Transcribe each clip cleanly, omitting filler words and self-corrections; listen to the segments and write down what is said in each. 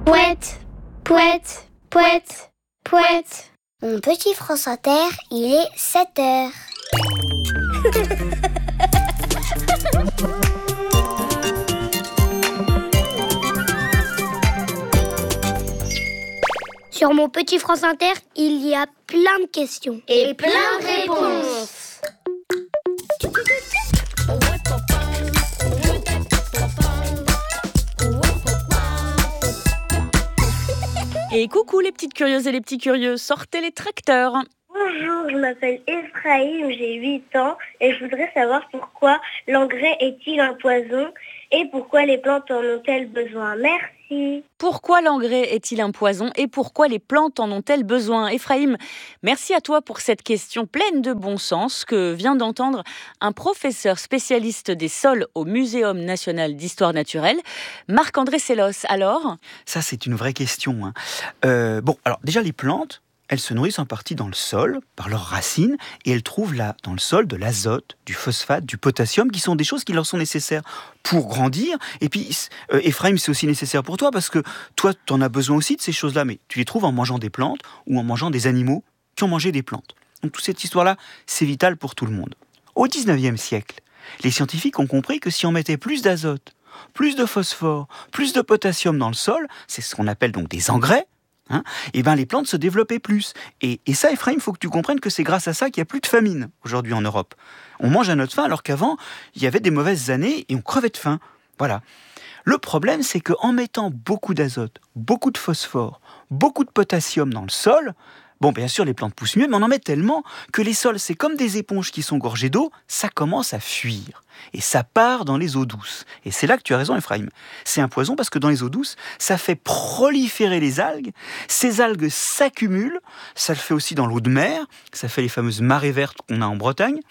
Pouette, pouette, pouette, pouette. Mon petit France Inter, il est 7h. Sur mon petit France Inter, il y a plein de questions. Et plein de réponses. Et coucou les petites curieuses et les petits curieux, sortez les tracteurs. Bonjour, je m'appelle Ephraïm, j'ai 8 ans et je voudrais savoir pourquoi l'engrais est-il un poison et pourquoi les plantes en ont-elles besoin. Merci. Pourquoi l'engrais est-il un poison et pourquoi les plantes en ont-elles besoin? Ephraïm, merci à toi pour cette question pleine de bon sens que vient d'entendre un professeur spécialiste des sols au Muséum national d'histoire naturelle, Marc-André Sellos. Alors? Ça, c'est une vraie question. Alors déjà les plantes, elles se nourrissent en partie dans le sol, par leurs racines, et elles trouvent là, dans le sol, de l'azote, du phosphate, du potassium, qui sont des choses qui leur sont nécessaires pour grandir. Et puis, Ephraim, c'est aussi nécessaire pour toi, parce que toi, tu en as besoin aussi de ces choses-là, mais tu les trouves en mangeant des plantes ou en mangeant des animaux qui ont mangé des plantes. Donc toute cette histoire-là, c'est vital pour tout le monde. Au 19e siècle, les scientifiques ont compris que si on mettait plus d'azote, plus de phosphore, plus de potassium dans le sol, c'est ce qu'on appelle donc des engrais, les plantes se développaient plus. Et ça, Ephraim, il faut que tu comprennes que c'est grâce à ça qu'il n'y a plus de famine aujourd'hui en Europe. On mange à notre faim alors qu'avant, il y avait des mauvaises années et on crevait de faim. Voilà. Le problème, c'est qu'en mettant beaucoup d'azote, beaucoup de phosphore, beaucoup de potassium dans le sol, bien sûr, les plantes poussent mieux, mais on en met tellement que les sols, c'est comme des éponges qui sont gorgées d'eau, ça commence à fuir. Et ça part dans les eaux douces. Et c'est là que tu as raison, Ephraim. C'est un poison parce que dans les eaux douces, ça fait proliférer les algues. Ces algues s'accumulent. Ça le fait aussi dans l'eau de mer. Ça fait les fameuses marées vertes qu'on a en Bretagne.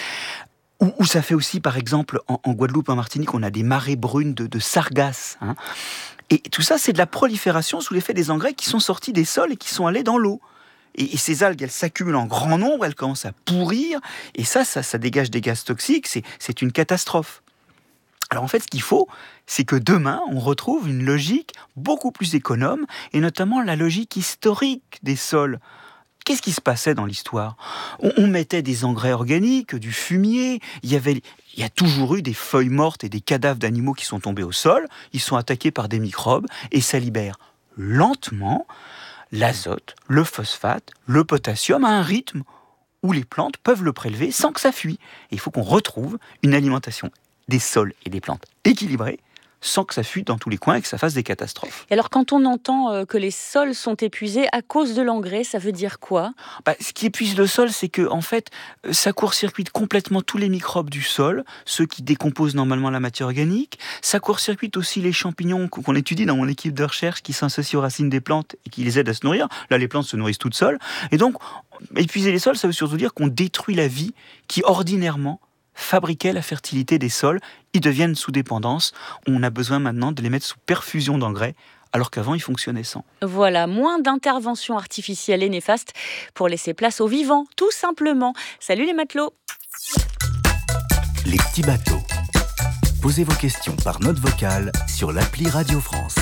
Ou ça fait aussi, par exemple, en Guadeloupe, en Martinique, on a des marées brunes de sargasses. Et tout ça, c'est de la prolifération sous l'effet des engrais qui sont sortis des sols et qui sont allés dans l'eau. Et ces algues, elles s'accumulent en grand nombre, elles commencent à pourrir, et ça dégage des gaz toxiques, c'est une catastrophe. Alors en fait, ce qu'il faut, c'est que demain, on retrouve une logique beaucoup plus économe, et notamment la logique historique des sols. Qu'est-ce qui se passait dans l'histoire ? On mettait des engrais organiques, du fumier, il y a toujours eu des feuilles mortes et des cadavres d'animaux qui sont tombés au sol, ils sont attaqués par des microbes, et ça libère lentement l'azote, le phosphate, le potassium à un rythme où les plantes peuvent le prélever sans que ça fuit. Et il faut qu'on retrouve une alimentation des sols et des plantes équilibrée sans que ça fuite dans tous les coins et que ça fasse des catastrophes. Et alors quand on entend que les sols sont épuisés à cause de l'engrais, ça veut dire quoi ? Ce qui épuise le sol, c'est que en fait, ça court-circuite complètement tous les microbes du sol, ceux qui décomposent normalement la matière organique. Ça court-circuite aussi les champignons qu'on étudie dans mon équipe de recherche qui s'associent aux racines des plantes et qui les aident à se nourrir. Là, les plantes se nourrissent toutes seules. Et donc, épuiser les sols, ça veut surtout dire qu'on détruit la vie qui, ordinairement, fabriquaient la fertilité des sols, ils deviennent sous dépendance. On a besoin maintenant de les mettre sous perfusion d'engrais, alors qu'avant, ils fonctionnaient sans. Voilà, moins d'interventions artificielles et néfastes pour laisser place aux vivants, tout simplement. Salut les matelots. Les petits bateaux. Posez vos questions par note vocale sur l'appli Radio France.